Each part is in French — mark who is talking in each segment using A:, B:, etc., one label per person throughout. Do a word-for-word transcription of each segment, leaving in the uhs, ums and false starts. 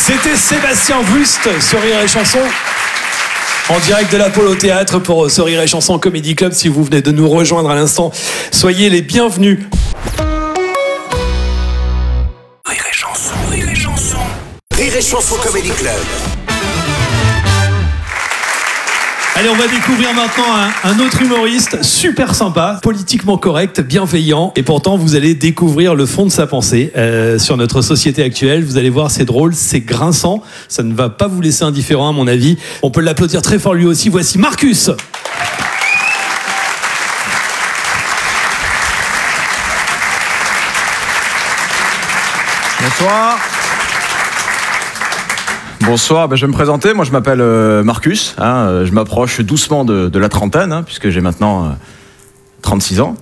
A: C'était Sébastien Wust sur Rire et Chanson. En direct de l'Apollo Théâtre pour ce Rire et Chanson Comedy Club. Si vous venez de nous rejoindre à l'instant, soyez les bienvenus.
B: Rire et Chanson, Rire et Chanson. Rire et Chanson Comedy Club.
A: Allez, on va découvrir maintenant un, un autre humoriste super sympa, politiquement correct, bienveillant, et pourtant vous allez découvrir le fond de sa pensée euh, sur notre société actuelle. Vous allez voir, c'est drôle, c'est grinçant, ça ne va pas vous laisser indifférent à mon avis. On peut l'applaudir très fort lui aussi. Voici Marcus.
C: Bonsoir. Bonsoir, ben je vais me présenter, moi je m'appelle euh, Marcus, hein, euh, je m'approche doucement de, de la trentaine, hein, puisque j'ai maintenant euh, trente-six ans.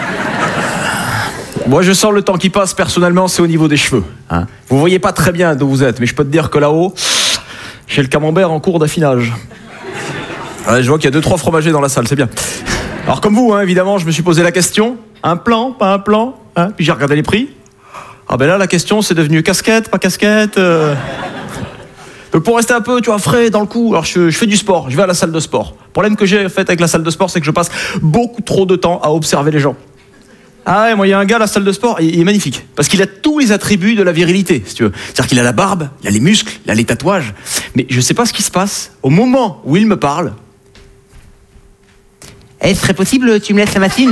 C: Moi je sens le temps qui passe, personnellement c'est au niveau des cheveux. Hein. Vous voyez pas très bien d'où vous êtes, mais je peux te dire que là-haut, j'ai le camembert en cours d'affinage. Ouais, je vois qu'il y a deux trois fromagers dans la salle, c'est bien. Alors comme vous, hein, évidemment, je me suis posé la question, un plan, pas un plan, hein, puis j'ai regardé les prix. Ah ben là la question c'est devenu casquette, pas casquette... Euh... Donc pour rester un peu, tu vois, frais dans le coup, alors je, je fais du sport, je vais à la salle de sport. Le problème que j'ai fait avec la salle de sport, c'est que je passe beaucoup trop de temps à observer les gens. Ah ouais, moi il y a un gars à la salle de sport, il est magnifique, parce qu'il a tous les attributs de la virilité, si tu veux. C'est-à-dire qu'il a la barbe, il a les muscles, il a les tatouages, mais je sais pas ce qui se passe au moment où il me parle. Eh, ce serait possible, tu me laisses la machine ?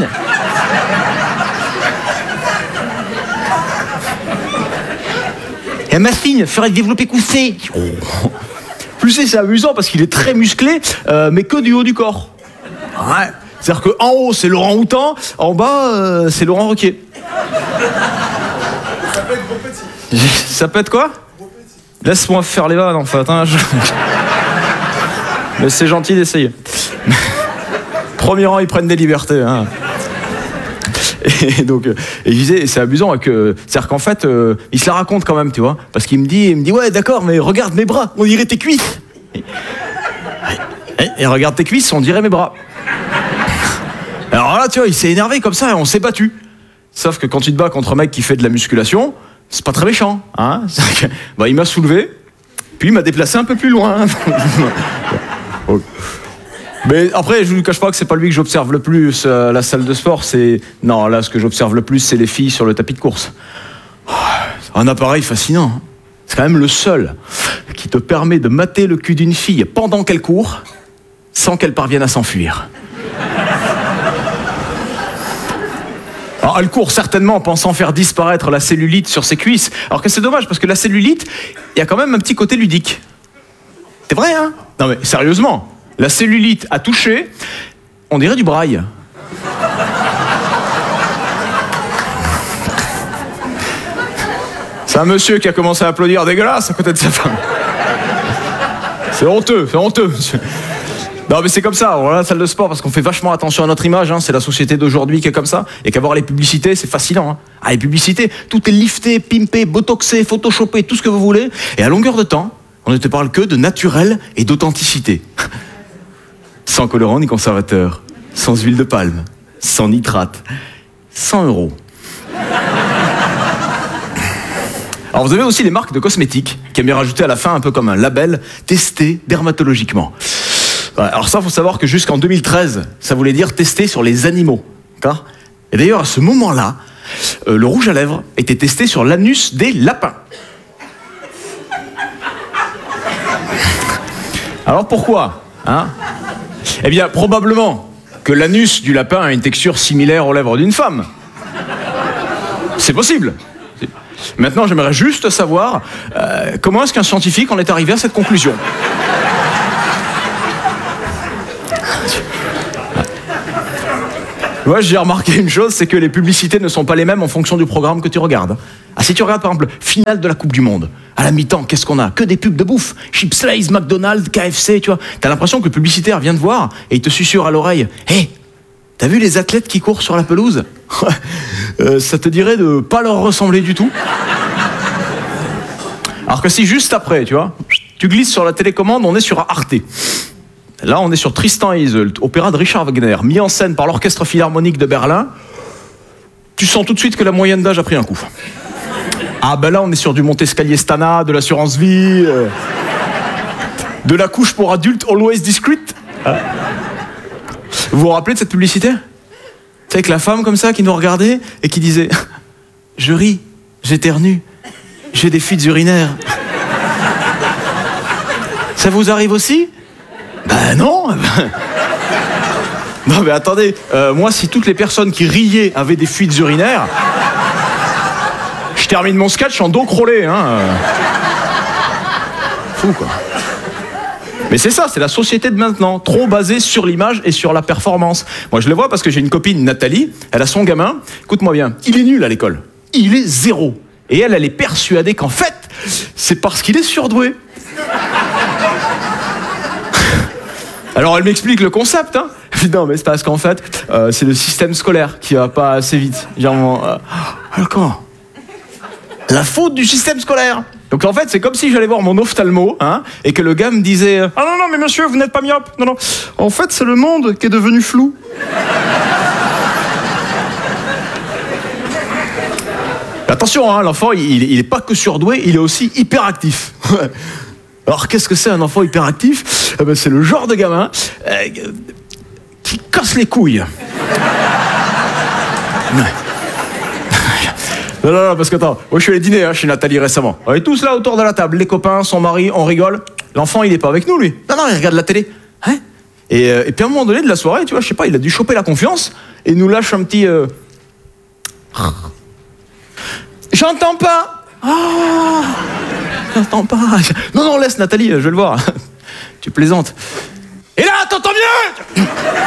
C: La machine ferait développer coussé. Oh. Plus c'est, c'est amusant parce qu'il est très musclé, euh, mais que du haut du corps. Ouais. C'est-à-dire qu'en haut, c'est Laurent Houtan, en bas, euh, c'est Laurent Ruquier. Ça peut être gros petit. Ça peut être quoi ? Gros petit. Laisse-moi faire les vannes, en fait. Hein, je... Mais c'est gentil d'essayer. Premier rang, ils prennent des libertés. Hein. Et donc, et je disais, c'est amusant, que, c'est-à-dire qu'en fait, euh, il se la raconte quand même, tu vois, parce qu'il me dit, il me dit, ouais, d'accord, mais regarde mes bras, on dirait tes cuisses. Et, et, et regarde tes cuisses, on dirait mes bras. Alors là, tu vois, il s'est énervé comme ça, et on s'est battu. Sauf que quand tu te bats contre un mec qui fait de la musculation, c'est pas très méchant, hein. Que, bah, il m'a soulevé, puis il m'a déplacé un peu plus loin. Mais après, je ne vous cache pas que c'est pas lui que j'observe le plus. Euh, la salle de sport, c'est... Non, là, ce que j'observe le plus, c'est les filles sur le tapis de course. Oh, un appareil fascinant. C'est quand même le seul qui te permet de mater le cul d'une fille pendant qu'elle court, sans qu'elle parvienne à s'enfuir. Alors, elle court certainement en pensant faire disparaître la cellulite sur ses cuisses. Alors que c'est dommage, parce que la cellulite, il y a quand même un petit côté ludique. C'est vrai, hein ? Non mais, sérieusement. La cellulite a touché, on dirait du braille. C'est un monsieur qui a commencé à applaudir dégueulasse à côté de sa femme. C'est honteux, c'est honteux, monsieur. Non mais c'est comme ça, on va à la salle de sport parce qu'on fait vachement attention à notre image, hein. C'est la société d'aujourd'hui qui est comme ça, et qu'à voir les publicités, c'est fascinant. Hein. Ah, les publicités, tout est lifté, pimpé, botoxé, photoshopé, tout ce que vous voulez, et à longueur de temps, on ne te parle que de naturel et d'authenticité. Sans colorant ni conservateur, sans huile de palme, sans nitrate, cent euros. Alors vous avez aussi les marques de cosmétiques qui aiment bien rajouter à la fin un peu comme un label testé dermatologiquement. Alors ça, il faut savoir que jusqu'en deux mille treize, ça voulait dire testé sur les animaux. D'accord ? Et d'ailleurs, à ce moment-là, euh, le rouge à lèvres était testé sur l'anus des lapins. Alors pourquoi ? Hein ? Eh bien, probablement que l'anus du lapin a une texture similaire aux lèvres d'une femme. C'est possible. Maintenant, j'aimerais juste savoir euh, comment est-ce qu'un scientifique en est arrivé à cette conclusion. Moi, j'ai remarqué une chose, c'est que les publicités ne sont pas les mêmes en fonction du programme que tu regardes. Ah, si tu regardes, par exemple, finale de la Coupe du Monde, à la mi-temps, qu'est-ce qu'on a ? Que des pubs de bouffe. Chips Lay's, McDonald's, K F C, tu vois. T'as l'impression que le publicitaire vient te voir et il te susurre à l'oreille. Hé, hey, t'as vu les athlètes qui courent sur la pelouse ? euh, Ça te dirait de pas leur ressembler du tout. Alors que si juste après, tu vois, tu glisses sur la télécommande, on est sur Arte. Là, on est sur Tristan et Isolde, opéra de Richard Wagner, mis en scène par l'Orchestre Philharmonique de Berlin. Tu sens tout de suite que la moyenne d'âge a pris un coup. Ah ben là, on est sur du Montescalier Stana, de l'assurance vie, euh, de la couche pour adultes always discreet. Ah. Vous vous rappelez de cette publicité? C'est avec la femme comme ça qui nous regardait et qui disait « Je ris, j'éternue, j'ai des fuites urinaires. » Ça vous arrive aussi? Ben non. Non mais attendez, euh, moi si toutes les personnes qui riaient avaient des fuites urinaires, je termine mon sketch en dos crawlé, hein. Fou quoi. Mais c'est ça, c'est la société de maintenant, trop basée sur l'image et sur la performance. Moi je le vois parce que j'ai une copine, Nathalie, elle a son gamin, écoute-moi bien, il est nul à l'école, il est zéro. Et elle, elle est persuadée qu'en fait, c'est parce qu'il est surdoué. Alors elle m'explique le concept, hein. Non mais c'est parce qu'en fait, euh, c'est le système scolaire qui va pas assez vite. Genre, euh, d'accord. La faute du système scolaire. Donc en fait, c'est comme si j'allais voir mon ophtalmo, hein, et que le gars me disait « Ah non, non, mais monsieur, vous n'êtes pas myope. Non, non. En fait, c'est le monde qui est devenu flou. » Attention, hein, l'enfant, il, il est pas que surdoué, il est aussi hyperactif. Alors qu'est-ce que c'est un enfant hyperactif? Eh ben, c'est le genre de gamin euh, qui casse les couilles. Non, non, non, parce que attends, moi je suis allé dîner hein, chez Nathalie récemment. On est tous là autour de la table, les copains, son mari, on rigole. L'enfant, il est pas avec nous, lui. Non, non, il regarde la télé. Hein et, euh, et puis à un moment donné de la soirée, tu vois, je sais pas, il a dû choper la confiance et nous lâche un petit... Euh... J'entends pas. Oh, j'entends pas. Non, non, laisse Nathalie, je vais le voir. Tu plaisantes. Et là, t'entends bien?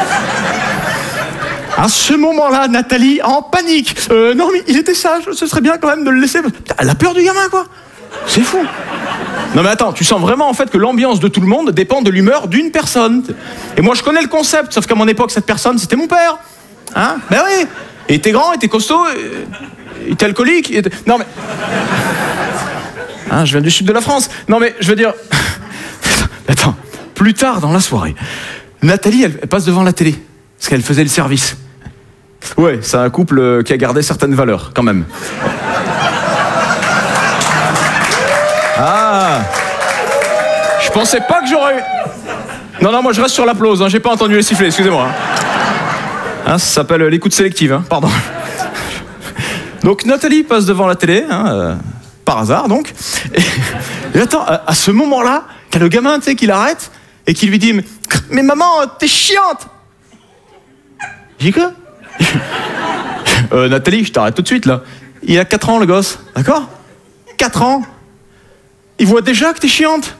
C: À ce moment-là, Nathalie, en panique. Euh, non, mais il était sage, ce serait bien quand même de le laisser. Putain, elle a peur du gamin, quoi. C'est fou. Non, mais attends, tu sens vraiment en fait que l'ambiance de tout le monde dépend de l'humeur d'une personne. Et moi, je connais le concept, sauf qu'à mon époque, cette personne, c'était mon père. Hein? Ben oui. Il était grand, il était costaud, il était alcoolique. Il était... Non, mais. Hein, je viens du sud de la France. Non, mais je veux dire. Attends, plus tard dans la soirée, Nathalie, elle, elle passe devant la télé. Parce qu'elle faisait le service. Ouais, c'est un couple qui a gardé certaines valeurs, quand même. Ah, je pensais pas que j'aurais... Non, non, moi je reste sur l'applause, hein, j'ai pas entendu les sifflets, excusez-moi. Hein. Hein, ça s'appelle l'écoute sélective, hein, pardon. Donc Nathalie passe devant la télé, hein, euh, par hasard donc. Et, et attends, à, à ce moment-là, qu'il y a le gamin, tu sais, qui l'arrête et qui lui dit « Mais maman, t'es chiante !» J'ai dit quoi? euh, Nathalie, je t'arrête tout de suite là. Il a quatre ans le gosse, d'accord? quatre ans. Il voit déjà que t'es chiante.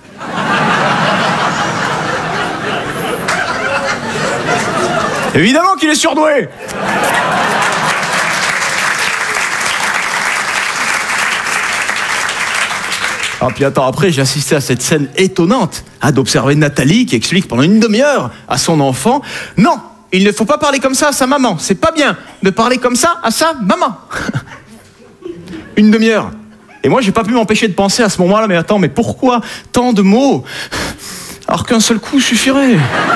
C: Évidemment qu'il est surdoué. Ah puis attends, après j'ai assisté à cette scène étonnante hein, d'observer Nathalie qui explique pendant une demi-heure à son enfant « Non, il ne faut pas parler comme ça à sa maman. C'est pas bien de parler comme ça à sa maman. » Une demi-heure. Et moi, j'ai pas pu m'empêcher de penser à ce moment-là, mais attends, mais pourquoi tant de mots alors qu'un seul coup suffirait?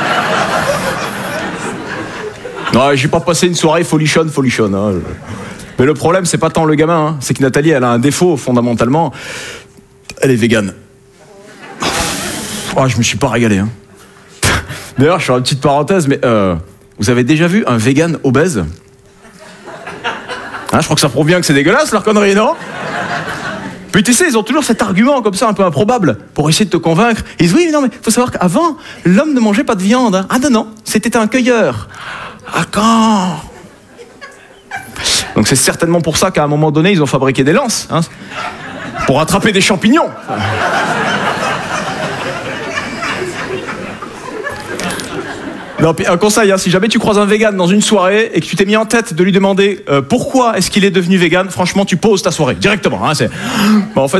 C: Non, j'ai pas passé une soirée folichonne, folichonne. Hein. Mais le problème, c'est pas tant le gamin, hein. C'est que Nathalie, elle a un défaut, fondamentalement. Elle est végane. Oh, je me suis pas régalé, hein. D'ailleurs, je fais une petite parenthèse, mais euh, vous avez déjà vu un vegan obèse? Hein, je crois que ça prouve bien que c'est dégueulasse, leur connerie, non? Puis tu sais, ils ont toujours cet argument comme ça, un peu improbable, pour essayer de te convaincre. Ils disent, oui, mais non, mais faut savoir qu'avant, l'homme ne mangeait pas de viande. Hein. Ah non, non, c'était un cueilleur. Ah quand? Donc c'est certainement pour ça qu'à un moment donné, ils ont fabriqué des lances, hein, pour attraper des champignons. Non, puis un conseil, hein, si jamais tu croises un vegan dans une soirée et que tu t'es mis en tête de lui demander euh, pourquoi est-ce qu'il est devenu vegan, franchement, tu poses ta soirée directement. Hein, c'est... Bon, en fait,